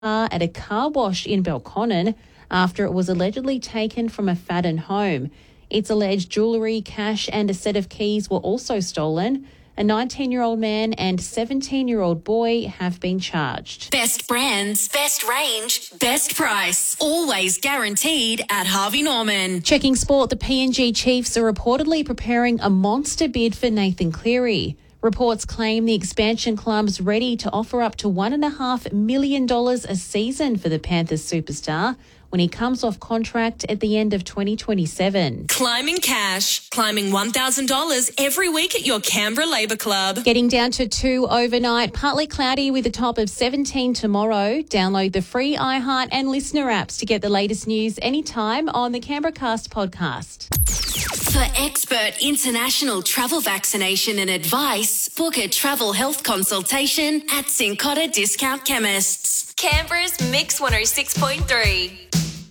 at a car wash in Belconnen after it was allegedly taken from a Fadden home. It's alleged jewellery, cash and a set of keys were also stolen. A 19-year-old man and 17-year-old boy have been charged. Best brands, best range, best price. Always guaranteed at Harvey Norman. Checking sport, the PNG Chiefs are reportedly preparing a monster bid for Nathan Cleary. Reports claim the expansion club's ready to offer up to $1.5 million a season for the Panthers superstar when he comes off contract at the end of 2027. Climbing cash, climbing $1,000 every week at your Canberra Labour Club. Getting down to 2 overnight, partly cloudy with a top of 17 tomorrow. Download the free iHeart and Listener apps to get the latest news anytime on the Canberra Cast podcast. For expert international travel vaccination and advice, book a travel health consultation at St Cotta Discount Chemists. Canberra's Mix 106.3.